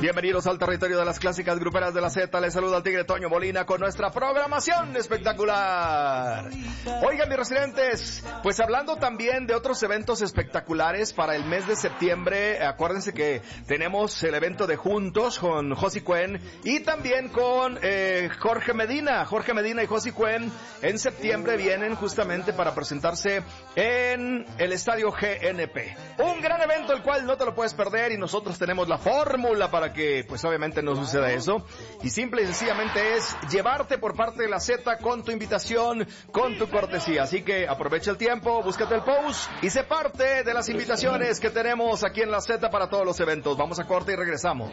Bienvenidos al territorio de las clásicas gruperas de la Z. Les saluda el Tigre Toño Molina con nuestra programación espectacular. Oigan, mis residentes, pues hablando también de otros eventos espectaculares para el mes de septiembre, acuérdense que tenemos el evento de Juntos con Josi Cuen y también con Jorge Medina. Jorge Medina y Josi Cuen en septiembre vienen justamente para presentarse en el Estadio GNP. Un gran evento el cual no te lo puedes perder y nosotros tenemos la fórmula para que pues obviamente no suceda eso, y simple y sencillamente es llevarte por parte de la Z con tu invitación, con tu cortesía. Así que aprovecha el tiempo, búscate el post y sé parte de las invitaciones que tenemos aquí en la Z para todos los eventos. Vamos a corte y regresamos.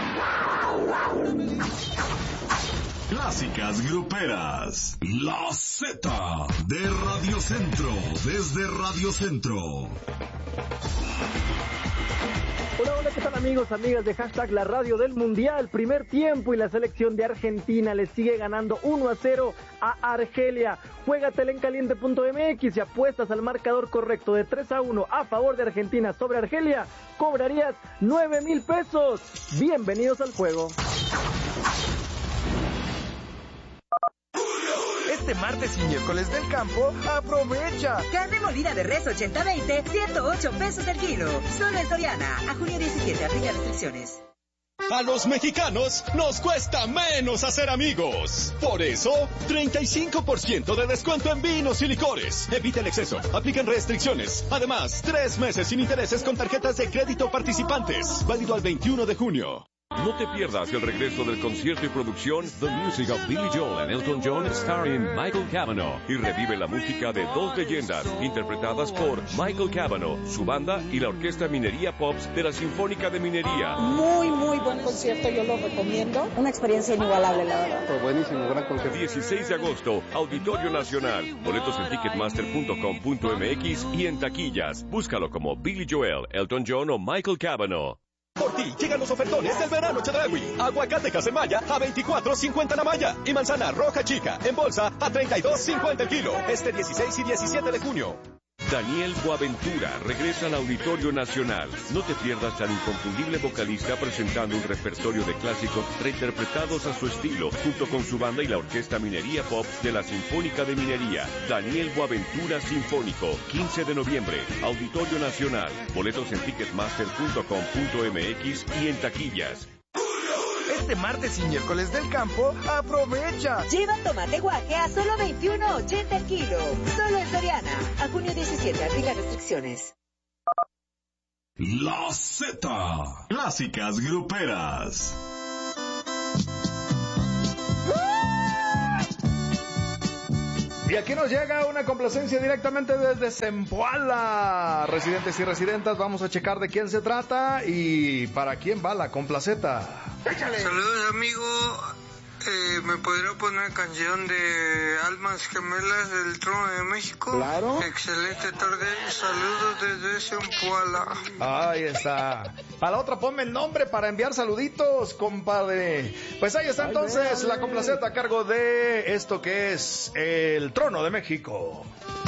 Clásicas gruperas, la Z de Radio Centro, desde Radio Centro. Hola, ¿qué tal amigos, amigas de hashtag la radio del mundial? Primer tiempo y la selección de Argentina le sigue ganando 1-0 a Argelia. Juégatela en caliente.mx y apuestas al marcador correcto de 3-1 a favor de Argentina sobre Argelia. Cobrarías 9,000 pesos. Bienvenidos al juego. Este martes y miércoles del campo, aprovecha. Carne molida de res 80-20, 108 pesos el kilo. Solo en Soriana. A junio 17, aplica restricciones. A los mexicanos nos cuesta menos hacer amigos. Por eso, 35% de descuento en vinos y licores. Evita el exceso. Aplican restricciones. Además, 3 meses sin intereses con tarjetas de crédito participantes. Válido al 21 de junio. No te pierdas el regreso del concierto y producción The Music of Billy Joel and Elton John starring Michael Cavanaugh y revive la música de dos leyendas interpretadas por Michael Cavanaugh, su banda y la Orquesta Minería Pops de la Sinfónica de Minería. Muy buen concierto, yo lo recomiendo. Una experiencia inigualable, la verdad. Pues buenísimo, gran concierto. 16 de agosto, Auditorio Nacional. Boletos en ticketmaster.com.mx y en taquillas. Búscalo como Billy Joel, Elton John o Michael Cavanaugh. Por ti llegan los ofertones del verano Chedraui. Aguacate Casemaya a 24.50 la malla y manzana roja chica en bolsa a 32.50 el kilo. Este 16 y 17 de junio. Daniel Boaventura regresa al Auditorio Nacional. No te pierdas al inconfundible vocalista presentando un repertorio de clásicos reinterpretados a su estilo, junto con su banda y la Orquesta Minería Pop de la Sinfónica de Minería. Daniel Boaventura Sinfónico, 15 de noviembre, Auditorio Nacional. Boletos en ticketmaster.com.mx y en taquillas. Este martes y miércoles del campo, aprovecha. Lleva tomate guaje a solo 21.80 el kilo. Solo en Soriana. A junio 17, aplica restricciones. La Z, clásicas gruperas. Y aquí nos llega una complacencia directamente desde Zempoala. Residentes y residentas, vamos a checar de quién se trata y para quién va la complaceta. Échale. Saludos, amigo. ¿Me podría poner canción de Almas Gemelas del Trono de México? Claro. Excelente tarde. Saludos desde Zempoala. Ahí está. Para la otra ponme el nombre para enviar saluditos, compadre. Pues ahí está entonces la complaceta a cargo de esto que es el Trono de México.